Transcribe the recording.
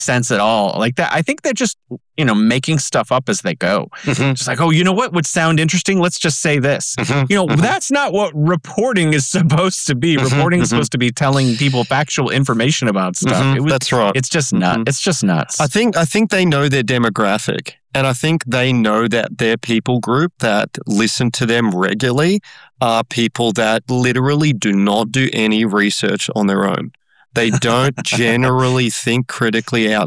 sense at all. Like that, I think they're just, making stuff up as they go. Just like, oh, you know what would sound interesting? Let's just say this. That's not what reporting is supposed to be. Reporting is supposed to be telling people factual information about stuff. That's right. It's just nuts. It's just nuts. I think they know their demographic. And I think they know that their people group that listen to them regularly are people that literally do not do any research on their own. They don't generally think critically